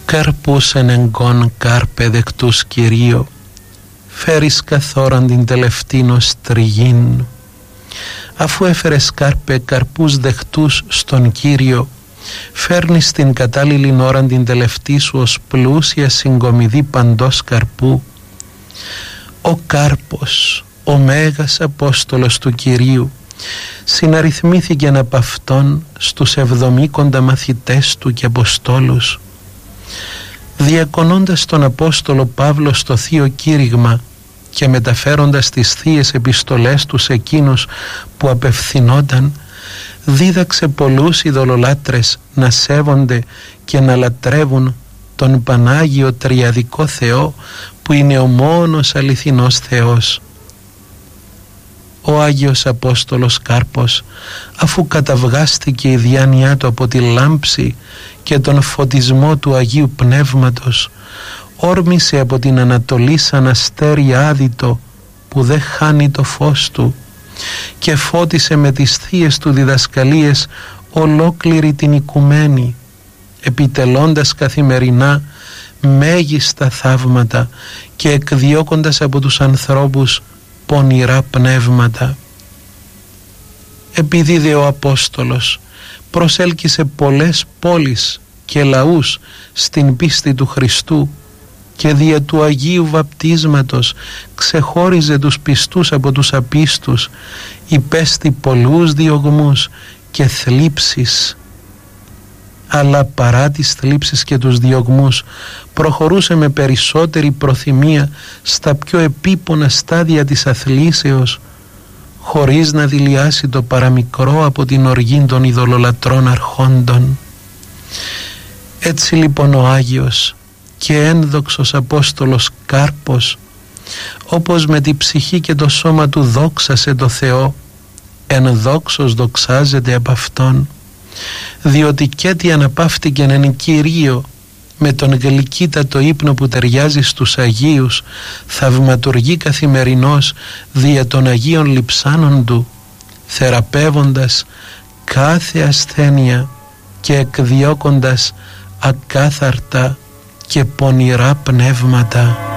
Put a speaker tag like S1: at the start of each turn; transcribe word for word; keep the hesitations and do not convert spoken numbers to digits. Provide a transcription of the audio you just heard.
S1: Καρπούς εν εγκόν κάρπε δεκτούς Κυρίω, φέρεις καθόραν την τελευτήν ως τριγήν. Αφού έφερες κάρπε καρπούς δεκτούς στον Κύριο, φέρνεις την κατάλληλη ώραν την τελευτή σου ως πλούσια συγκομιδή παντός καρπού. Ο Κάρπος, ο Μέγας Απόστολος του Κυρίου, συναριθμήθηκαν από αυτόν στους εβδομήκοντα μαθητές του και Αποστόλους. Διακονώντας τον Απόστολο Παύλο στο Θείο Κήρυγμα και μεταφέροντας τις θείες επιστολές του σε εκείνους που απευθυνόταν, δίδαξε πολλούς ειδωλολάτρες να σέβονται και να λατρεύουν τον Πανάγιο Τριαδικό Θεό που είναι ο μόνος αληθινός Θεός. Ο Άγιος Απόστολος Κάρπος, αφού καταβγάστηκε η διάνοιά του από τη λάμψη και τον φωτισμό του Αγίου Πνεύματος, όρμησε από την Ανατολή σαν αστέρι άδυτο που δεν χάνει το φως του και φώτισε με τις θείες του διδασκαλίες ολόκληρη την οικουμένη, επιτελώντας καθημερινά μέγιστα θαύματα και εκδιώκοντας από τους ανθρώπους πονηρά πνεύματα. Επειδή δε ο Απόστολος προσέλκυσε πολλές πόλεις και λαούς στην πίστη του Χριστού και δια του Αγίου Βαπτίσματος ξεχώριζε τους πιστούς από τους απίστους, υπέστη πολλούς διωγμούς και θλίψεις, αλλά παρά τις θλίψεις και τους διωγμούς προχωρούσε με περισσότερη προθυμία στα πιο επίπονα στάδια της αθλήσεως, χωρίς να δειλιάσει το παραμικρό από την οργή των ειδωλολατρών αρχόντων. Έτσι λοιπόν ο Άγιος και ένδοξος Απόστολος Κάρπος, όπως με τη ψυχή και το σώμα του δόξασε το Θεό, ενδόξος δοξάζεται από Αυτόν, διότι και τι αναπαύτηκεν εν Κυρίω με τον γλυκύτατο ύπνο που ταιριάζει στους Αγίους, θαυματουργεί καθημερινώς δια των Αγίων λειψάνων του, θεραπεύοντας κάθε ασθένεια και εκδιώκοντας ακάθαρτα και πονηρά πνεύματα.